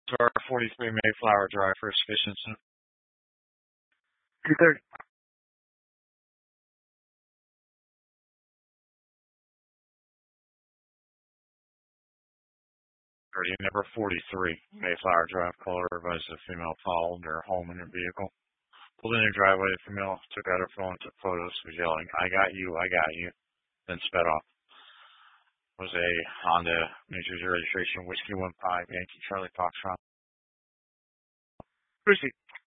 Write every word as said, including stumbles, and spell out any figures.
Star forty-three Mayflower Drive, First Christensen. two thirty. Party number forty-three Mayflower Drive. Caller advised the female followed their home in her vehicle. Pulled in her driveway. The female took out her phone, took photos, was yelling, "I got you, I got you," then sped off. It was a Honda New Jersey registration, Whiskey one five Yankee Charlie Foxtrot. Proceed.